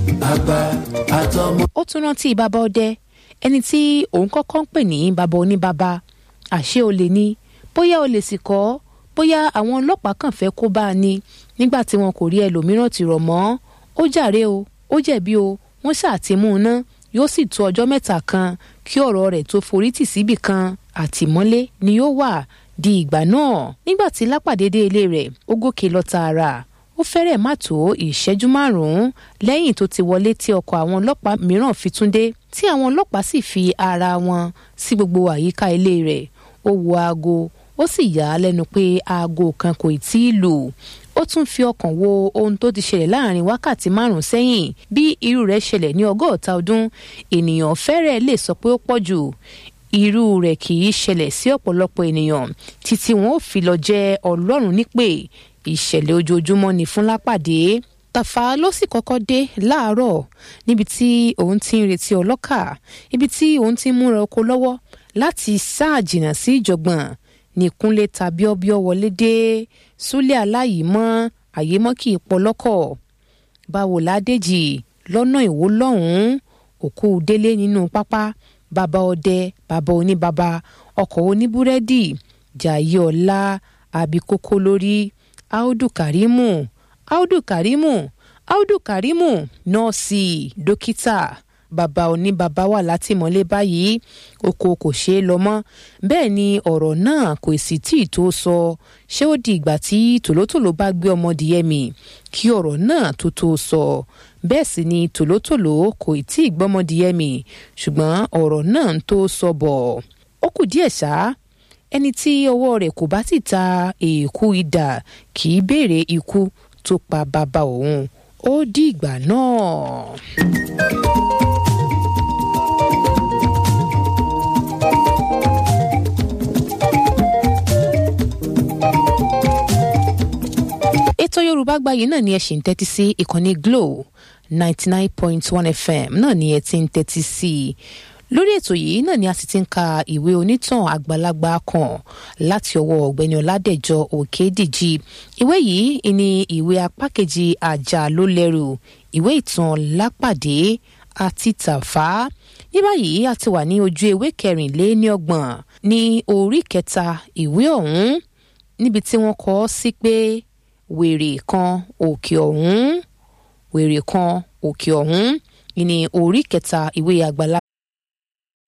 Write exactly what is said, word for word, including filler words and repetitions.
àgbà àtọmọ. ó tún rántí bàbá ọdẹ ẹni tí òun kọ́kọ́ ń pè ní bàbá oníbàbá àṣé olè ni bóyá olè sì kọ́ bóyá àwọn ọlọ́pàá kàn fẹ́ kó bá a ní nígbà tí wọn kò rí ẹlòmíràn tì rọ̀ mọ́ ó jàre o ó jẹ̀bi o wọ́n ṣàtìmú un ná yóò sì tó ọjọ́ mẹ́ta kan kí ọ̀rọ̀ rẹ̀ tó forí tì síbì kan àtìmọ́lé ni yóò wà di ìgbà náà. Nígbà tí lápàdé dé ilé rẹ̀ ó gòkè lọ tààrà ó fẹ́rẹ̀ má tó ìṣẹ́jú márùn-ún lẹ́yìn tó ti wọlé tí ọkọ̀ àwọn ọlọ́pàá mìíràn fi tún dé tí àwọn ọlọ́pàá sì fi ara wọn sí gbogbo àyíká ilé rẹ̀. Ó wo aago ó sì yà á lẹ́nu pé aago kan kò tí ì lù. Ó tún fi ọkàn wo ohun tó ti ṣẹlẹ̀ láàrin wákàtí márùn-ún sẹ́yìn bí irú rẹ̀ ṣẹlẹ̀ ní ọgọ́ta ọdún ènìyàn fẹ́rẹ̀ lè sọ pé ó pọ̀ jù. Irú rẹ̀ kì í ṣẹlẹ̀ sí ọ̀pọ̀lọpọ̀ ènìyàn títí wọn ò fi lọ jẹ́ Ọlọ́run nípè. Ìṣẹ̀lẹ̀ ojoojúmọ́ ni fún Lápàdé. Tàfà ló sì kọ́kọ́ dé láàárọ̀ níbi tí òun ti ń retí ọlọ́kà ibi tí òun ti ń múra oko lọ́wọ́ láti sáà jìnnà sí ìjọ̀gbọ̀n ní Kúnlé ta bíọ́bíọ́ wọlé dé. Súlẹ̀ aláyìímọ́ àyèmọ́ kì í pọlọ́kọ̀. Báwo ládèjì lọ́nà ìwó lọ́hùn-ún òkú délé nínú pápá bàbá ọdẹ bàbá oníbàbá ọkọ̀ oníbúrẹ́dì jàyé ọlá àbíkókó lórí Audu Karimu Audu Karimu Audu Karimu nọ́ọ̀sì dókítà bàbá oníbàbá wà látìmọ́lé báyìí oko kò ṣeé lọ mọ́ bẹ́ẹ̀ ni ọ̀rọ̀ náà kò sì tí ì tó sọ ṣé ó di ìgbà tí tòlótòló bá gbé ọmọdìyẹ mì kí ọ̀rọ̀ náà tó tó sọ bẹ́ẹ̀ sì ni tòlótòló kò tí ì gbọ́mọdìyẹ mì ṣùgbọ́n ọ̀rọ̀ náà ń tó sọ bọ̀ ó kù díẹ̀ ṣá ẹni tí ọwọ́ rẹ̀ kò bá sì ta èèkù idà kì í béèrè ikú tó pa bàbá òun ó di ìgbà náà. ètò Yorùbá Gbayì náà ni ẹ ṣì ń tẹ́tí sí ìkànnì Glo ninety nine point one F M náà ni ẹ ti ń tẹ́tí sí i lórí ètò yìí náà ni a sì ti ń ka ìwé onítàn àgbàlagbà kan láti ọwọ́ ọ̀gbẹ́ni Ọládẹ̀jọ Òkèdìjì. Ìwé yìí ni ìwé apá kejì Àjà ló lẹ́rù ìwé ìtàn Lápàdé àti Tàfà. Ní báyìí a ti wà ní ojú ewé kẹrìnléníọgbọ̀n ní orí kẹta ìwé ọ̀hún níbi tí wọ́n kọ sí pé wèrè kan òkè ọ̀hún wèrè kan òkè ọ̀hún ní orí kẹta ìwé àgbàlagbà.